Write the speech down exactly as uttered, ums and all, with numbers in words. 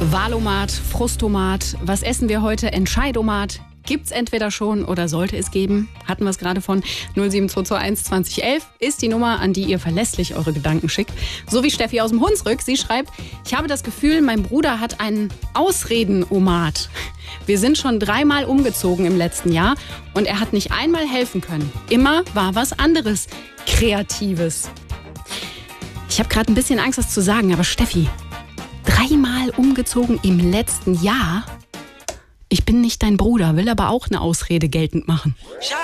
Wahlomat, Frustomat, was essen wir heute? Entscheidomat. Gibt's entweder schon oder sollte es geben? Hatten wir es gerade von. null sieben zwei zwei eins zwanzig elf ist die Nummer, an die ihr verlässlich eure Gedanken schickt. So wie Steffi aus dem Hunsrück. Sie schreibt, ich habe das Gefühl, mein Bruder hat einen Ausredenomat. Wir sind schon dreimal umgezogen im letzten Jahr und er hat nicht einmal helfen können. Immer war was anderes, Kreatives. Ich habe gerade ein bisschen Angst, das zu sagen, aber Steffi, dreimal umgezogen im letzten Jahr? Ich bin nicht dein Bruder, will aber auch eine Ausrede geltend machen.